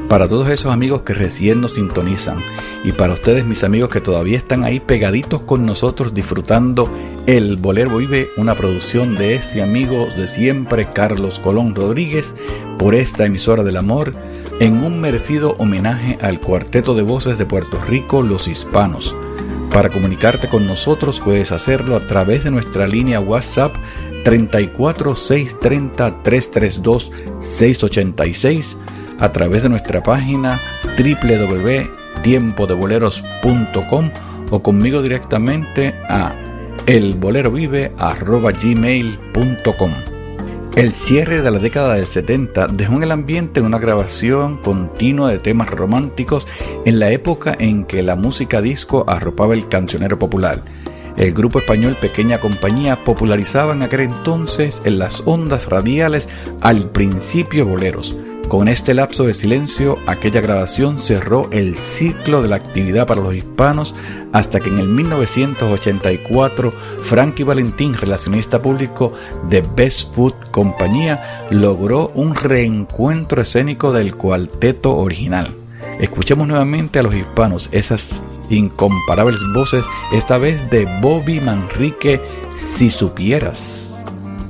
Para todos esos amigos que recién nos sintonizan y para ustedes, mis amigos que todavía están ahí pegaditos con nosotros disfrutando El Bolero Vive, una producción de este amigo de siempre, Carlos Colón Rodríguez, por esta emisora del amor, en un merecido homenaje al cuarteto de voces de Puerto Rico, Los Hispanos. Para comunicarte con nosotros puedes hacerlo a través de nuestra línea WhatsApp 34 630 332 686, a través de nuestra página www.tiempodebuleros.com o conmigo directamente a elbolerovive@gmail.com. El cierre de la década del 70 dejó en el ambiente una grabación continua de temas románticos en la época en que la música disco arropaba el cancionero popular. El grupo español Pequeña Compañía popularizaba en aquel entonces en las ondas radiales al principio boleros. Con este lapso de silencio, aquella grabación cerró el ciclo de la actividad para los hispanos hasta que en el 1984 Frankie Valentín, relacionista público de Best Food Compañía, logró un reencuentro escénico del cuarteto original. Escuchemos nuevamente a los hispanos, esas incomparables voces, esta vez de Bobby Manrique, Si Supieras.